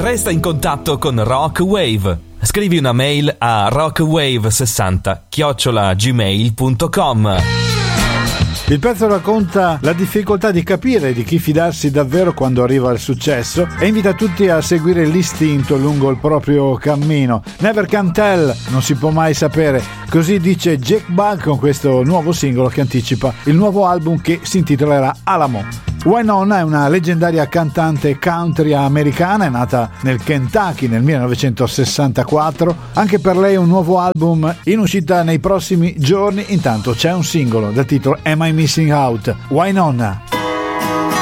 Resta in contatto con Rock Wave. Scrivi una mail a rockwave60@gmail.com. Il pezzo racconta la difficoltà di capire di chi fidarsi davvero quando arriva il successo e invita tutti a seguire l'istinto lungo il proprio cammino. Never can tell, non si può mai sapere. Così dice Jack Bugg con questo nuovo singolo che anticipa il nuovo album che si intitolerà Alamo. Wynonna è una leggendaria cantante country americana, è nata nel Kentucky nel 1964. Anche per lei un nuovo album in uscita nei prossimi giorni. Intanto c'è un singolo dal titolo Am I Missing Out? Wynonna.